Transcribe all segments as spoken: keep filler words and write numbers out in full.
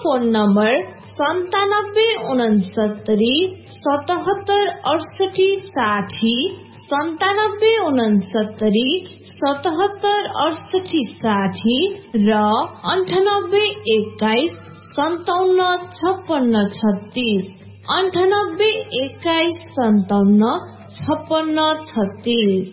Phone number सन्तानब्बे उनसत्तरी सतहत्तर अडसठी साठी सन्तानब्बे उनसत्तरी सतहत्तर अडसठी साठी र अन्ठानब्बे एक्काइस सन्ताउन्न छप्पन्न छत्तीस अन्ठानब्बे एक्काइस सन्ताउन्न छप्पन्न छत्तीस।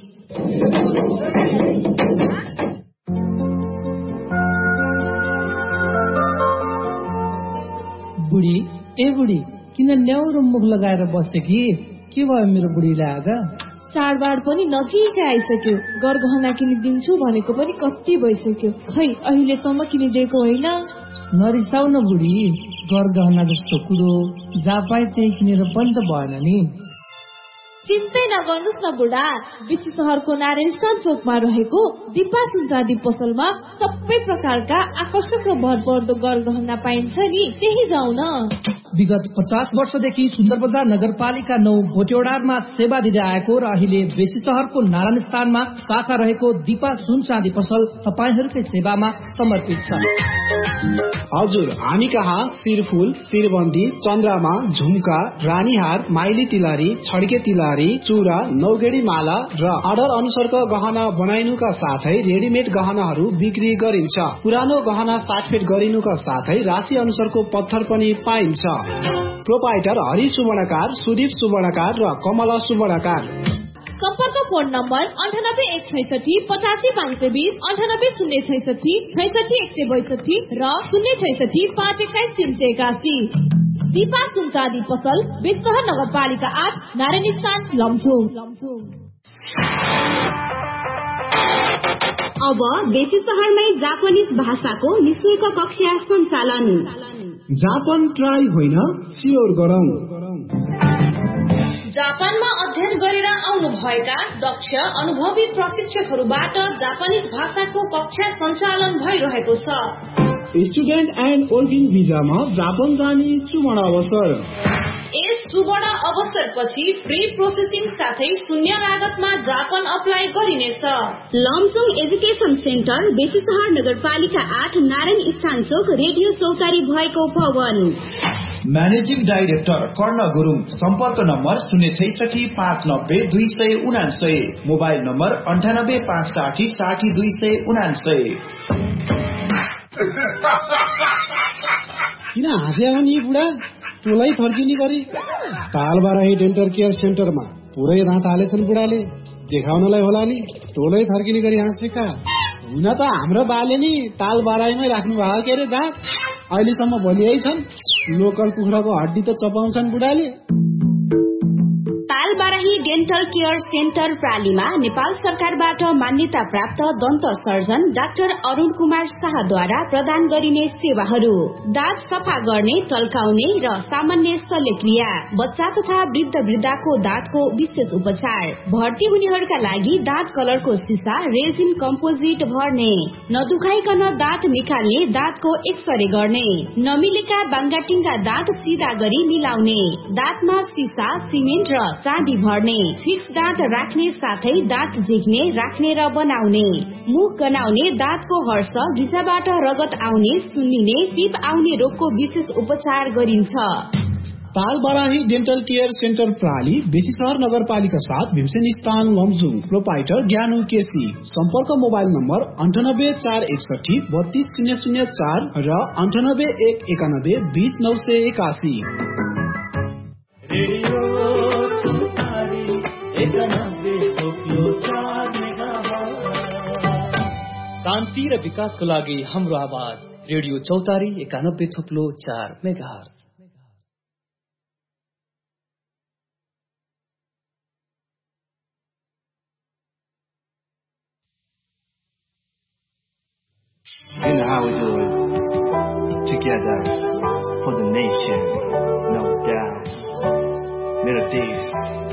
बुढी ए बुढी किन न्याउरो मुख लगाएर बसे कि के भयो मेरो बुढीलाई आज? चाडबाड पनि नजिकै आइसक्यो, गरगहना किनिदिन्छु भनेको पनि कति भइसक्यो, खै अहिलेसम्म किनिदिएको होइन। नरिसाउ न बुढी, गरगहना जस्तो कुरो जहाँ पाए त्यही किनेर पनि त भएन नि। चिन्तै नगर्नुहोस् न बुढा, बेसी सहरको नारायण चोकमा रहेको दिपा सुनचाँदी पसलमा सबै प्रकारका आकर्षक र भरपर्दो गरगहना पाइन्छ नि, त्यही जाउँ न। विगत पचास वर्षदेखि सुन्दर बजार नगरपालिका नौ भोटेओडारमा सेवा दिँदै आएको र अहिले बेसी सहरको नारायण स्थानमा शाखा रहेको दिपा सुनचाँदी पसल तपाईहरूकै सेवामा समर्पित छ। हजुर, हामी कहाँ शिरफुल, शिरबन्दी, चन्द्रमा, झुम्का, रानीहार, माइली तिलहरी, छड्के तिलहरी, चुरा, नौगेडी माला र अर्डर अनुसारको गहना बनाइनुका साथै रेडिमेड गहनाहरू बिक्री गरिन्छ। पुरानो गहना साटफेट गरिनुका साथै राशि अनुसारको पत्थर पनि पाइन्छ। प्रोपाइटर हरि सुवर्णकार, सुदीप सुवर्णकार र कमला सुवर्णकार। सम्पर्क फोन नम्बर अन्ठानब्बे एक छैसठी पचासी पाँच सय बीस अन्ठानब्बे शून्य छैसठी छैसठी एक सय बैसठी र शून्य छैसठी पाँच एक्काइस तीन सय एकासी। दिपा सुनचाँदी पसल, बेसीसहर नगरपालिका आठ, नारायण स्थान, लमजुङ। अब बेसी सहरमै जापानिज भाषाको निशुल्क कक्षा सञ्चालन। जापान ट्राई होइन, सियोर गरौँ। जापानमा अध्ययन गरेर आउनु भएका दक्ष अनुभवी प्रशिक्षकहरूबाट जापानिज भाषाको कक्षा सञ्चालन भइरहेको छ। स्टुडेन्ट एन्ड वर्किङ भिजामा जापान जाने सुवर्ण अवसर। यस सुवर्ण अवसरपछि फ्री प्रोसेसिङ साथै शून्य लागतमा जापान अप्लाई गरिनेछ। लमजुङ एजुकेसन सेन्टर, बेसी सहर नगरपालिका आठ, नारायण स्थान चोक, रेडियो चौतारी भएको भवन। म्यानेजिङ डाइरेक्टर कर्ण गुरुङ। सम्पर्क नम्बर शून्य छैसठी पाँच नब्बे दुई सय उनासय, मोबाइल नम्बर अन्ठानब्बे पाँच साठी साठी दुई सय उनासय। किन हाँस्या नि बुढा, टोलै थर्किने गरी? तालबाराही डेन्टल केयर सेन्टरमा पुरै दाँत हालेछन् बुढाले, देखाउनलाई होला नि, टोलै थर्किने गरी हाँसेका। हुन त हाम्रो बाले नि तालबाराहीमै राख्नु भएको के अरे दाँत, अहिलेसम्म भोलि छन्। लोकल कुखुराको हड्डी त चपाउँछन् बुढाले। तालबाराही डेन्टल केयर सेन्टर प्रालीमा नेपाल सरकारबाट मान्यता प्राप्त दन्त सर्जन डाक्टर अरुण कुमार शाहद्वारा प्रदान गरिने सेवाहरू: दाँत सफा गर्ने, टल्काउने र सामान्य शल्यक्रिया, बच्चा तथा वृद्ध वृद्धाको दाँतको विशेष उपचार, भर्ती हुनेहरूका लागि दाँत कलरको सिसा रेजिन कम्पोजिट भर्ने, नदुखाइकन दाँत निकाल्ने, दाँतको एक्सरे गर्ने, नमिलेका बाङ्गाटिङका दाँत सिधा गरी मिलाउने, दाँतमा सिसा, सिमेन्ट र चाँदी भर्ने, फिक्स दाँत राख्ने साथै दाँत झिक्ने, राख्ने र बनाउने, मुख गनाउने, दाँतको हर्ष, गिजाबाट रगत आउने, सुन्निने, पिप आउने रोगको विशेष उपचार गरिन्छ। तालबाराही डेन्टल केयर सेन्टर प्राली, बेसी सहर नगरपालिका साथ, भीमसेन स्थान, लमजुङ। प्रोपाइटर ज्ञानु केसी। सम्पर्क मोबाइल नम्बर अन्ठानब्बे चार एकसठी बत्तीस शून्य शून्य चार र अन्ठानब्बे एक एकानब्बे बीस नौ सय एकासी। शान्ति र विकासको लागि हाम्रो आवाज, रेडियो चौतारी एकानब्बे थुप्लो चार megahertz. You know how we do it. Together for the nation, no doubt. Melodies.